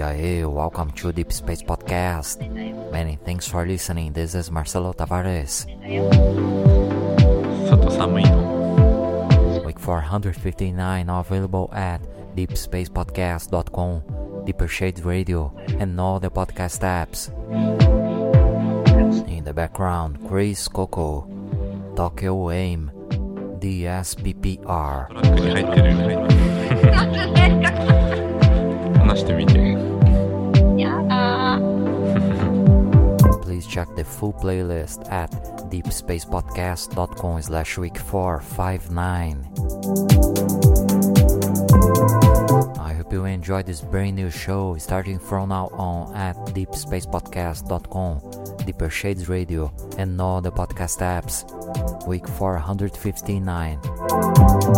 aê, welcome to Deep Space Podcast. Many thanks for listening. This is Marcelo Tavares. 外寒いの Week 459 available at deepspacepodcast.com, Deeper Shades Radio, and all the podcast apps. In the background, Chris Coco, Tokyo AIM, DSPPR. トラックに入ってる話してみて Please check the full playlist at deepspacepodcast.com/week459. I hope you enjoyed this brand new show starting from now on at deepspacepodcast.com, Deeper Shades Radio, and all the podcast apps. Week 459.